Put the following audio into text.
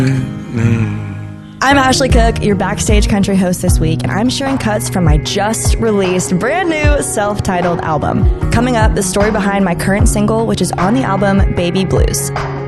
I'm Ashley Cook, your backstage country host this week, and I'm sharing cuts from my just released brand new self-titled album. Coming up, the story behind my current single, which is on the album Baby Blues.